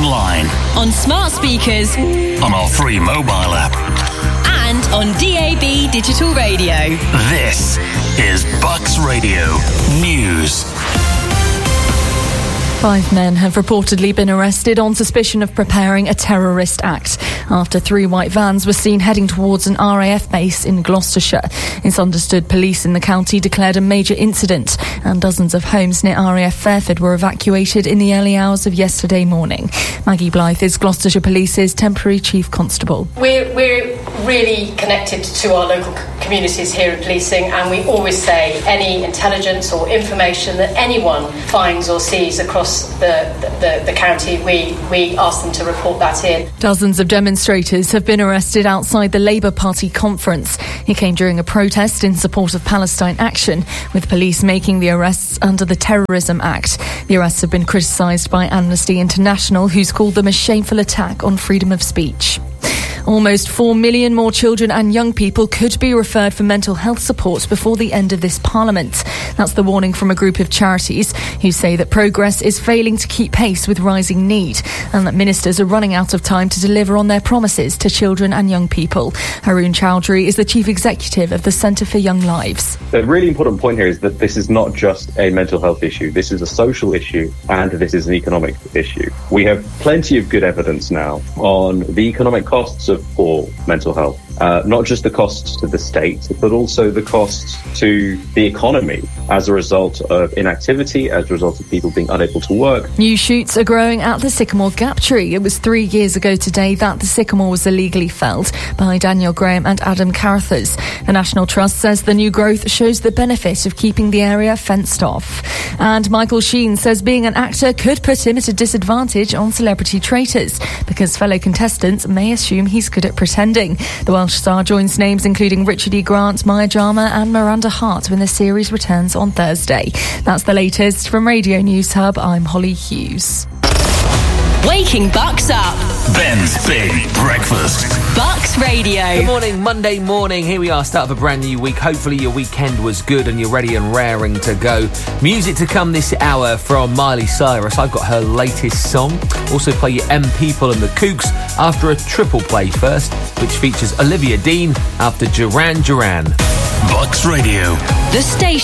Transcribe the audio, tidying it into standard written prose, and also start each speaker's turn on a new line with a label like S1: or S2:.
S1: online,
S2: on smart speakers,
S1: on our free mobile app,
S2: and on DAB digital radio.
S1: This is Bucks Radio News.
S3: 5 men have reportedly been arrested on suspicion of preparing a terrorist act after 3 white vans were seen heading towards an RAF base in Gloucestershire. It's understood police in the county declared a major incident and dozens of homes near RAF Fairford were evacuated in the early hours of yesterday morning. Maggie Blythe is Gloucestershire Police's temporary chief constable.
S4: We're really connected to our local communities here in policing, and we always say any intelligence or information that anyone finds or sees across the county, we ask them to report that in.
S3: Dozens of demonstrators have been arrested outside the Labour Party conference. It came during a protest in support of Palestine Action, with police making the arrests under the Terrorism Act. The arrests have been criticised by Amnesty International, who's called them a shameful attack on freedom of speech. Almost 4 million more children and young people could be referred for mental health support before the end of this Parliament. That's the warning from a group of charities who say that progress is failing to keep pace with rising need and that ministers are running out of time to deliver on their promises to children and young people. Haroon Chowdhury is the chief executive of the Centre for Young Lives.
S5: The really important point here is that this is not just a mental health issue. This is a social issue and this is an economic issue. We have plenty of good evidence now on the economic costs of poor mental health. Not just the costs to the state, but also the costs to the economy as a result of inactivity, as a result of people being unable to work.
S3: New shoots are growing at the Sycamore Gap tree. It was 3 years ago today that the sycamore was illegally felled by Daniel Graham and Adam Carruthers. The National Trust says the new growth shows the benefit of keeping the area fenced off. And Michael Sheen says being an actor could put him at a disadvantage on Celebrity Traitors because fellow contestants may assume he's good at pretending. The Welsh star joins names including Richard E. Grant, Maya Jama and Miranda Hart when the series returns on Thursday. That's the latest from Radio News Hub. I'm Holly Hughes.
S2: Waking Bucks up.
S1: Ben's Big Breakfast.
S2: Bucks Radio.
S6: Good morning, Monday morning. Here we are, start of a brand new week. Hopefully your weekend was good and you're ready and raring to go. Music to come this hour from Miley Cyrus. I've got her latest song. Also play your M People and the Kooks after a triple play first, which features Olivia Dean after Duran Duran.
S1: Bucks Radio.
S2: The station.